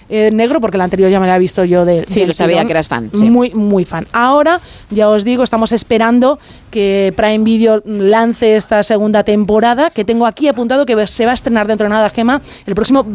negro, porque la anterior ya me la he visto yo Sí, lo sabía que eras fan. Sí. Muy, muy fan. Ahora, ya os digo, estamos esperando que Prime Video lance esta segunda temporada, que tengo aquí apuntado que se va a estrenar dentro de nada, Gemma, el próximo